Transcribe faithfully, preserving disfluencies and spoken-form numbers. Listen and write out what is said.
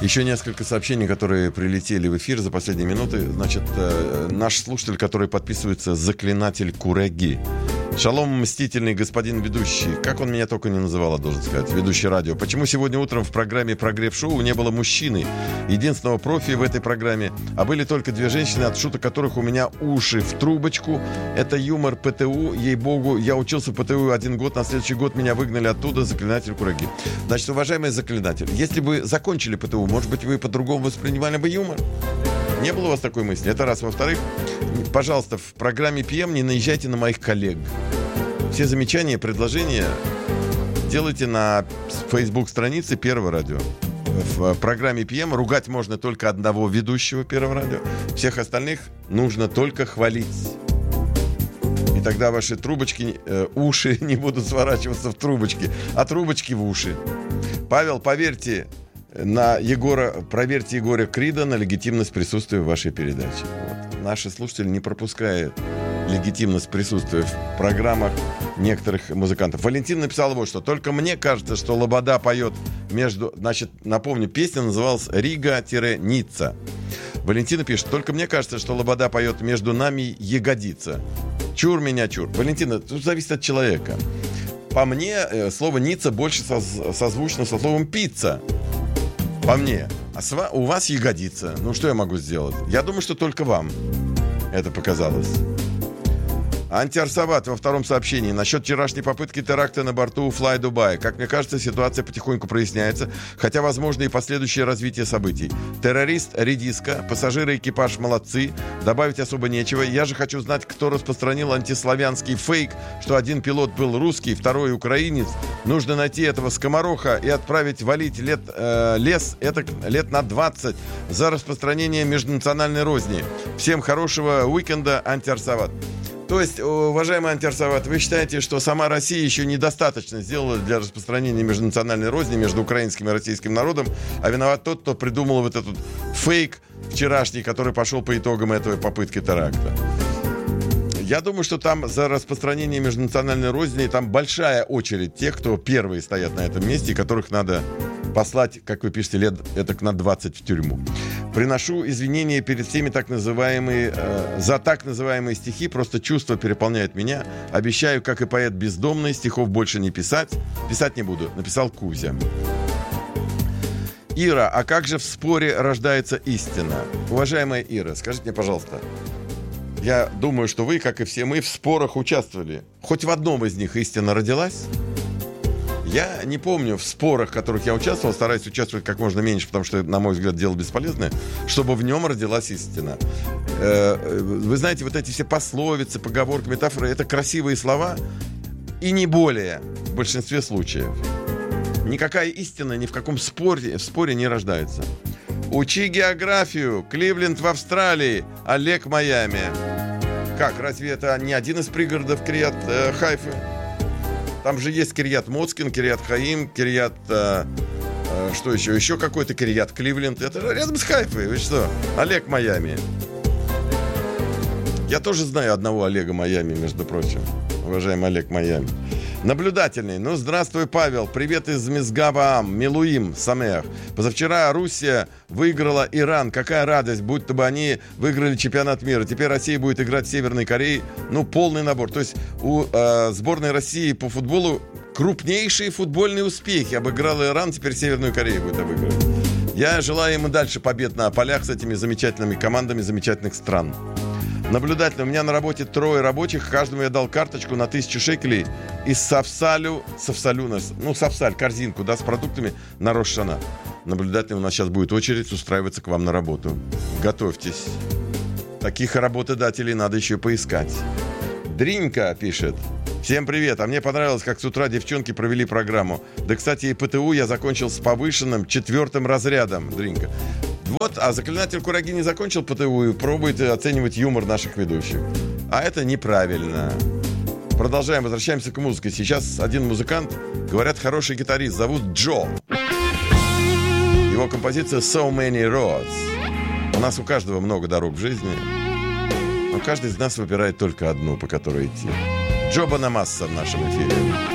Еще несколько сообщений, которые прилетели в эфир за последние минуты. Значит, э, наш слушатель, который подписывается «Заклинатель Кураги». Шалом, мстительный господин ведущий. Как он меня только не называл, должен сказать, ведущий радио. Почему сегодня утром в программе «Прогрев-шоу» не было мужчины, единственного профи в этой программе, а были только две женщины, от шуток которых у меня уши в трубочку? Это юмор ПТУ, ей-богу. Я учился в ПТУ один год, на следующий год меня выгнали оттуда, заклинатель Кураги. Значит, уважаемый заклинатель, если бы закончили ПТУ, может быть, вы по-другому воспринимали бы юмор? Не было у вас такой мысли? Это раз. Во-вторых, пожалуйста, в программе пи эм не наезжайте на моих коллег. Все замечания, предложения делайте на Facebook-странице Первого радио. В программе пи эм ругать можно только одного ведущего Первого радио. Всех остальных нужно только хвалить. И тогда ваши трубочки, э, уши не будут сворачиваться в трубочки, а трубочки в уши. Павел, поверьте, на Егора, проверьте Егора Крида на легитимность присутствия в вашей передаче. Вот. Наши слушатели не пропускают легитимность присутствия в программах некоторых музыкантов. Валентин написал вот что. Только мне кажется, что Лобода поет между... Значит, напомню, песня называлась «Рига-Ницца». Валентина пишет. Только мне кажется, что Лобода поет «Между нами ягодица». Чур меня, чур. Валентина, тут зависит от человека. По мне, слово «Ницца» больше соз- созвучно со словом «пицца». По мне. А сва- у вас ягодица. Ну, что я могу сделать? Я думаю, что только вам это показалось. Антиарсават во втором сообщении. Насчет вчерашней попытки теракта на борту Fly Dubai. Как мне кажется, ситуация потихоньку проясняется, хотя возможно и последующее развитие событий. Террорист редиска, пассажиры и экипаж молодцы, добавить особо нечего. Я же хочу знать, кто распространил антиславянский фейк, что один пилот был русский, второй украинец. Нужно найти этого скомороха и отправить валить лет, э, лес это, лет на двадцать за распространение межнациональной розни. Всем хорошего уикенда, Антиарсават. То есть, уважаемый Антиарсават, вы считаете, что сама Россия еще недостаточно сделала для распространения межнациональной розни между украинским и российским народом, а виноват тот, кто придумал вот этот фейк вчерашний, который пошел по итогам этой попытки теракта. Я думаю, что там за распространение межнациональной розни там большая очередь тех, кто первые стоят на этом месте, и которых надо послать, как вы пишете, лет этак на двадцать в тюрьму. Приношу извинения перед всеми так называемые, э, за так называемые стихи, просто чувство переполняет меня. Обещаю, как и поэт бездомный, стихов больше не писать. Писать не буду, написал Кузя. Ира, а как же в споре рождается истина? Уважаемая Ира, скажите мне, пожалуйста, я думаю, что вы, как и все мы, в спорах участвовали. Хоть в одном из них истина родилась? Я не помню в спорах, в которых я участвовал, стараюсь участвовать как можно меньше, потому что, на мой взгляд, дело бесполезное, чтобы в нем родилась истина. Вы знаете, вот эти все пословицы, поговорки, метафоры — это красивые слова и не более в большинстве случаев. Никакая истина ни в каком споре, в споре не рождается. Учи географию. Кливленд в Австралии, Олег в Майами. Как, разве это не один из пригородов Кирьят-Хайфы? Там же есть Кирьят-Моцкин, Кирьят-Хаим, Кирьят... Э, э, что еще? Еще какой-то Кирьят-Кливленд. Это же рядом с Хайфой. Вы что? Олег в Майами. Я тоже знаю одного Олега в Майами, между прочим. Уважаемый Олег в Майами. Наблюдательный. Ну, здравствуй, Павел. Привет из Мизгаваам. Милуим, Самех. Позавчера Руссия выиграла Иран. Какая радость, будто бы они выиграли чемпионат мира. Теперь Россия будет играть с Северной Кореей. Ну, полный набор. То есть у э, сборной России по футболу крупнейшие футбольные успехи. Обыграла Иран, теперь Северную Корею будет обыгрывать. Я желаю им и дальше побед на полях с этими замечательными командами замечательных стран. Наблюдательно. У меня на работе трое рабочих. Каждому я дал карточку на тысячу шекелей и савсалю, савсалю, ну, савсаль, корзинку, да, с продуктами на Рош ха-Шана. Наблюдательно. У нас сейчас будет очередь устраиваться к вам на работу. Готовьтесь. Таких работодателей надо еще поискать. Дринька пишет. Всем привет. А мне понравилось, как с утра девчонки провели программу. Да, кстати, и ПТУ я закончил с повышенным четвертым разрядом. Дринька. Вот, а заклинатель Кураги не закончил ПТУ и пробует оценивать юмор наших ведущих. А это неправильно. Продолжаем, возвращаемся к музыке. Сейчас один музыкант, говорят, хороший гитарист, зовут Джо. Его композиция «So Many Roads». У нас у каждого много дорог в жизни, но каждый из нас выбирает только одну, по которой идти. Джо Бонамасса в нашем эфире.